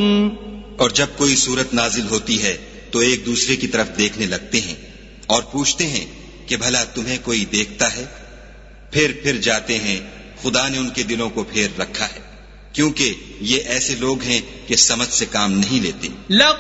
और जब कोई सूरत नाजिल होती है तो एक दूसरे की तरफ देखने लगते हैं और पूछते हैं कि भला तुम्हें कोई देखता है। फिर जाते हैं, खुदा ने उनके दिलों को फेर रखा है, क्योंकि ये ऐसे लोग हैं कि समझ से काम नहीं लेते।